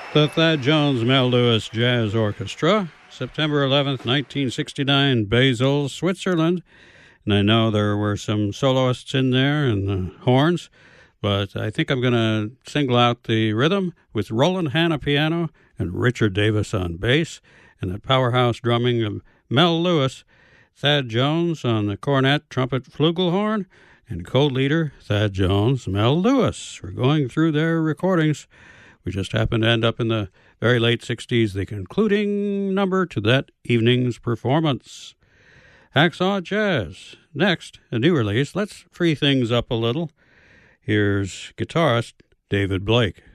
The Thad Jones Mel Lewis Jazz Orchestra, September 11th, 1969, Basel, Switzerland. And I know there were some soloists in there and horns, but I think I'm going to single out the rhythm with Roland Hanna piano and Richard Davis on bass, and the powerhouse drumming of Mel Lewis, Thad Jones on the cornet, trumpet, flugelhorn, and co-leader Thad Jones, Mel Lewis. We're going through their recordings. We just happened to end up in the very late 60s, the concluding number to that evening's performance. Hacksaw Jazz. Next, a new release. Let's free things up a little. Here's guitarist David Blake.